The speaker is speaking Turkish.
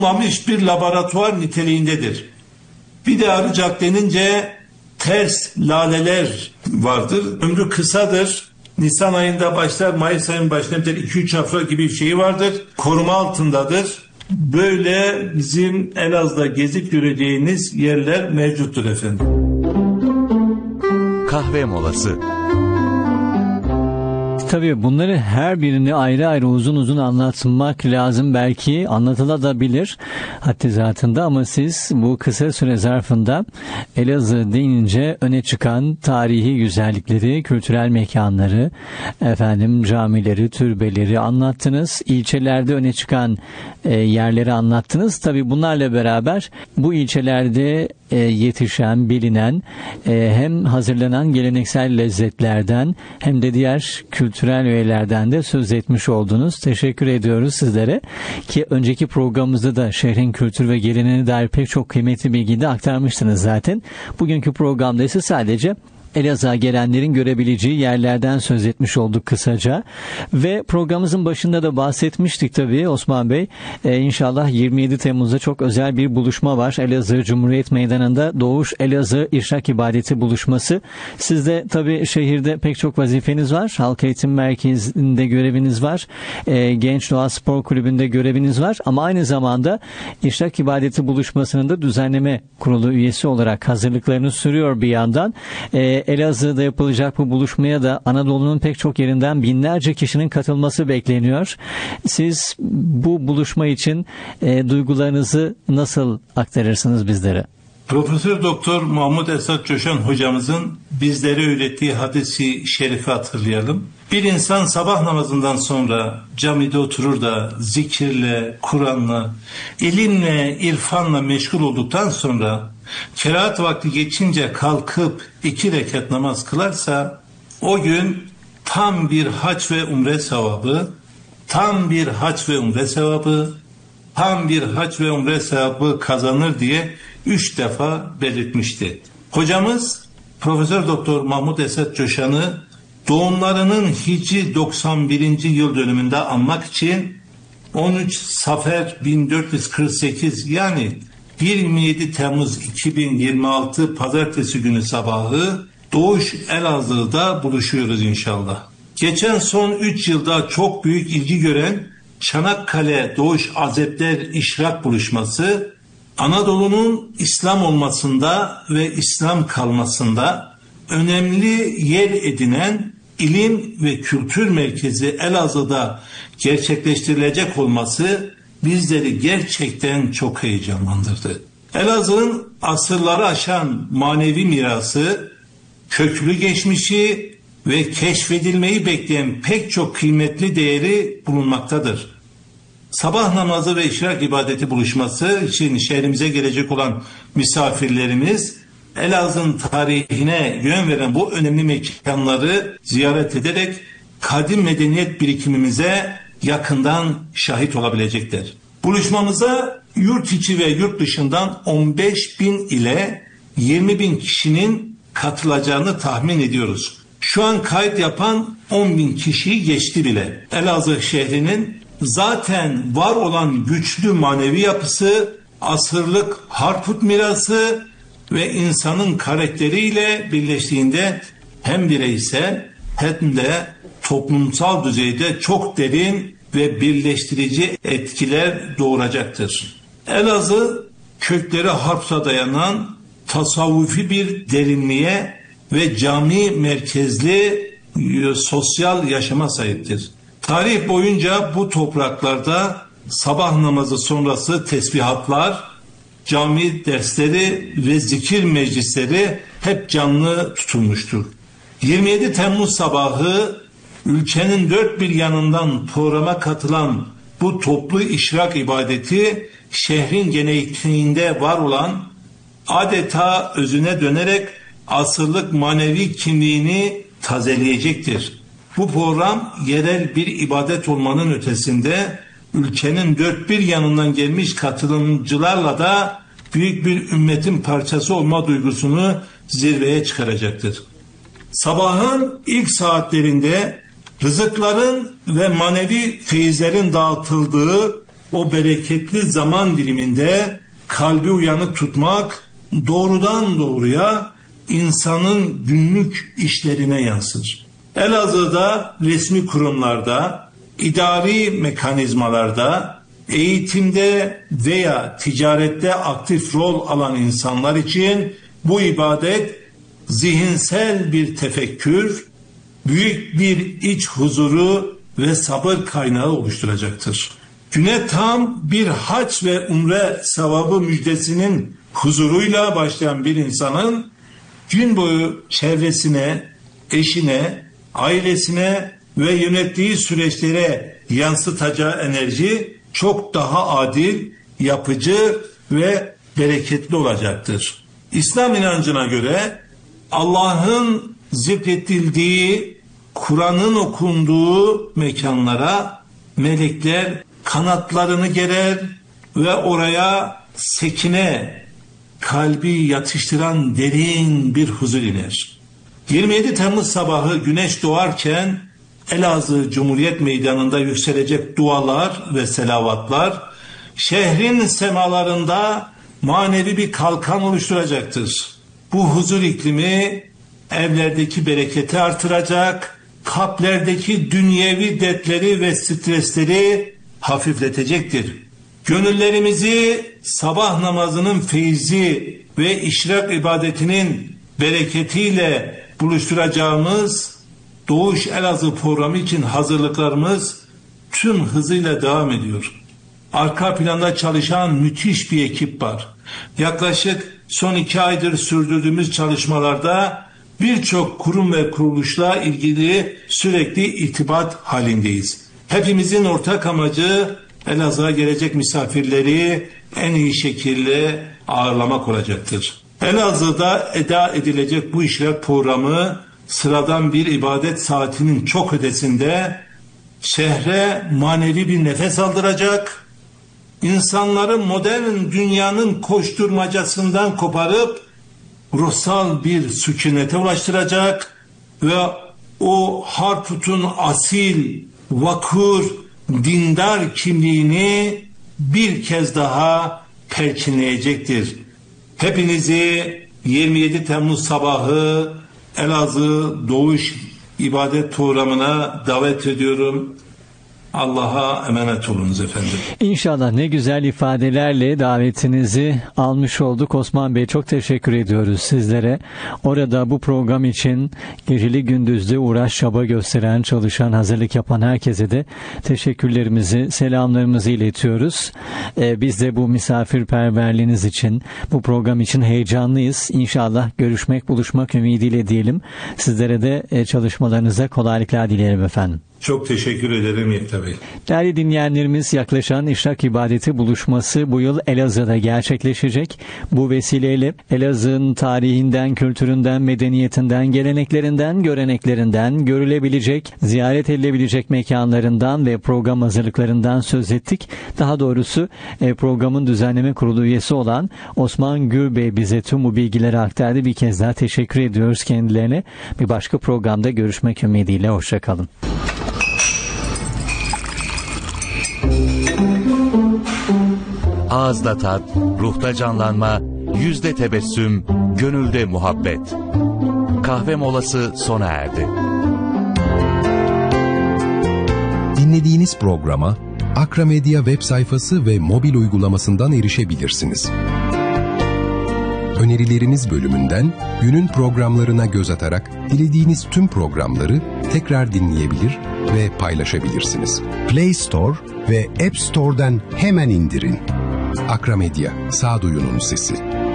tamamlanmış bir laboratuvar niteliğindedir. Bir de Arıcak denince ters laleler vardır. Ömrü kısadır. Nisan ayında başlar, Mayıs ayının başında biter, 2-3 hafta gibi bir şey vardır. Koruma altındadır. Böyle bizim Elazığ'da gezip göreceğiniz yerler mevcuttur efendim. Kahve molası. Tabii bunları her birini ayrı ayrı uzun uzun anlatmak lazım, belki anlatılabilir haddi zatında, ama siz bu kısa süre zarfında Elazığ deyince öne çıkan tarihi güzellikleri, kültürel mekanları, camileri, türbeleri anlattınız. İlçelerde öne çıkan yerleri anlattınız. Tabii bunlarla beraber bu ilçelerde yetişen, bilinen, hem hazırlanan geleneksel lezzetlerden hem de diğer kültürel öğelerden de söz etmiş oldunuz. Teşekkür ediyoruz sizlere ki önceki programımızda da şehrin kültür ve geleneğine dair pek çok kıymetli bilgiyi de aktarmıştınız zaten. Bugünkü programda ise sadece Elazığ'a gelenlerin görebileceği yerlerden söz etmiş olduk kısaca. Ve programımızın başında da bahsetmiştik tabii Osman Bey. İnşallah 27 Temmuz'da çok özel bir buluşma var. Elazığ Cumhuriyet Meydanı'nda Doğuş Elazığ İşrak İbadeti buluşması. Sizde tabii şehirde pek çok vazifeniz var. Halk Eğitim Merkezi'nde göreviniz var. Genç Doğa Spor Kulübü'nde göreviniz var. Ama aynı zamanda İşrak İbadeti buluşmasının da düzenleme kurulu üyesi olarak hazırlıklarını sürüyor bir yandan. Elazığ'da yapılacak bu buluşmaya da Anadolu'nun pek çok yerinden binlerce kişinin katılması bekleniyor. Siz bu buluşma için duygularınızı nasıl aktarırsınız bizlere? Profesör Doktor Mahmut Esat Coşan hocamızın bizlere öğrettiği hadisi şerifi hatırlayalım. Bir insan sabah namazından sonra camide oturur da zikirle, Kur'an'la, ilimle, irfanla meşgul olduktan sonra kerahat vakti geçince kalkıp 2 rekat namaz kılarsa o gün tam bir hac ve umre sevabı, tam bir hac ve umre sevabı kazanır diye 3 defa belirtmişti. Hocamız Profesör Doktor Mahmut Esat Coşan'ı doğumlarının Hicri 91. yıl dönümünde anmak için 13 Safer 1448 yani 27 Temmuz 2026 Pazartesi günü sabahı Doğuş Elazığ'da buluşuyoruz inşallah. Geçen son 3 yılda çok büyük ilgi gören Çanakkale Doğuş Azepler İşrak buluşması Anadolu'nun İslam olmasında ve İslam kalmasında önemli yer edinen ilim ve kültür merkezi Elazığ'da gerçekleştirilecek olması bizleri gerçekten çok heyecanlandırdı. Elazığ'ın asırları aşan manevi mirası, köklü geçmişi ve keşfedilmeyi bekleyen pek çok kıymetli değeri bulunmaktadır. Sabah namazı ve işrak ibadeti buluşması için şehrimize gelecek olan misafirlerimiz Elazığ'ın tarihine yön veren bu önemli mekanları ziyaret ederek kadim medeniyet birikimimize yakından şahit olabilecekler. Buluşmamıza yurt içi ve yurt dışından 15.000 ile 20.000 kişinin katılacağını tahmin ediyoruz. Şu an kayıt yapan 10.000 kişiyi geçti bile. Elazığ şehrinin zaten var olan güçlü manevi yapısı, asırlık Harput mirası ve insanın karakteriyle birleştiğinde hem bireysel hem de toplumsal düzeyde çok derin ve birleştirici etkiler doğuracaktır. Elazığ kökleri Harput'a dayanan tasavvufi bir derinliğe ve cami merkezli sosyal yaşama sahiptir. Tarih boyunca bu topraklarda sabah namazı sonrası tesbihatlar, cami dersleri ve zikir meclisleri hep canlı tutulmuştur. 27 Temmuz sabahı ülkenin dört bir yanından programa katılan bu toplu işrak ibadeti şehrin genelliğinde var olan adeta özüne dönerek asırlık manevi kimliğini tazeleyecektir. Bu program yerel bir ibadet olmanın ötesinde ülkenin dört bir yanından gelmiş katılımcılarla da büyük bir ümmetin parçası olma duygusunu zirveye çıkaracaktır. Sabahın ilk saatlerinde rızıkların ve manevi feyizlerin dağıtıldığı o bereketli zaman diliminde kalbi uyanık tutmak doğrudan doğruya insanın günlük işlerine yansır. Elazığ'da resmi kurumlarda, idari mekanizmalarda, eğitimde veya ticarette aktif rol alan insanlar için bu ibadet zihinsel bir tefekkür, büyük bir iç huzuru ve sabır kaynağı oluşturacaktır. Güne tam bir hac ve umre sevabı müjdesinin huzuruyla başlayan bir insanın gün boyu çevresine, eşine, ailesine ve yönettiği süreçlere yansıtacağı enerji çok daha adil, yapıcı ve bereketli olacaktır. İslam inancına göre Allah'ın zikredildiği, Kur'an'ın okunduğu mekanlara melekler kanatlarını gerer ve oraya sekine, kalbi yatıştıran derin bir huzur iner. 27 Temmuz sabahı güneş doğarken Elazığ Cumhuriyet Meydanı'nda yükselecek dualar ve selavatlar şehrin semalarında manevi bir kalkan oluşturacaktır. Bu huzur iklimi evlerdeki bereketi artıracak, kalplerdeki dünyevi dertleri ve stresleri hafifletecektir. Gönüllerimizi sabah namazının feyzi ve işrak ibadetinin bereketiyle buluşturacağımız Doğuş Elazığ programı için hazırlıklarımız tüm hızıyla devam ediyor. Arka planda çalışan müthiş bir ekip var. Yaklaşık son 2 aydır sürdürdüğümüz çalışmalarda birçok kurum ve kuruluşla ilgili sürekli irtibat halindeyiz. Hepimizin ortak amacı Elazığ'a gelecek misafirleri en iyi şekilde ağırlamak olacaktır. Elazığ'da eda edilecek bu işler programı sıradan bir ibadet saatinin çok ötesinde şehre manevi bir nefes aldıracak, insanları modern dünyanın koşturmacasından koparıp ruhsal bir sükunete ulaştıracak ve o Harput'un asil, vakur, dindar kimliğini bir kez daha perçinleyecektir. Hepinizi 27 Temmuz sabahı Elazığ Doğuş ibadet programına davet ediyorum. Allah'a emanet olunuz efendim. İnşallah, ne güzel ifadelerle davetinizi almış olduk. Osman Bey, çok teşekkür ediyoruz sizlere. Orada bu program için geceli gündüzlü uğraş çaba gösteren, çalışan, hazırlık yapan herkese de teşekkürlerimizi, selamlarımızı iletiyoruz. Biz de bu misafirperverliğiniz için, bu program için heyecanlıyız. İnşallah görüşmek, buluşmak ümidiyle diyelim. Sizlere de çalışmalarınıza kolaylıklar dilerim efendim. Çok teşekkür ederim Yekta Bey. Değerli dinleyenlerimiz, yaklaşan İşrak İbadeti buluşması bu yıl Elazığ'da gerçekleşecek. Bu vesileyle Elazığ'ın tarihinden, kültüründen, medeniyetinden, geleneklerinden, göreneklerinden, görülebilecek, ziyaret edilebilecek mekanlarından ve program hazırlıklarından söz ettik. Daha doğrusu programın düzenleme kurulu üyesi olan Osman Gür Bey bize tüm bu bilgileri aktardı. Bir kez daha teşekkür ediyoruz kendilerine. Bir başka programda görüşmek ümidiyle. Hoşça kalın. Ağızda tat, ruhta canlanma, yüzde tebessüm, gönülde muhabbet. Kahve molası sona erdi. Dinlediğiniz programa Akra Medya web sayfası ve mobil uygulamasından erişebilirsiniz. Önerileriniz bölümünden günün programlarına göz atarak dilediğiniz tüm programları tekrar dinleyebilir ve paylaşabilirsiniz. Play Store ve App Store'dan hemen indirin. Akra Medya, sağduyunun sesi.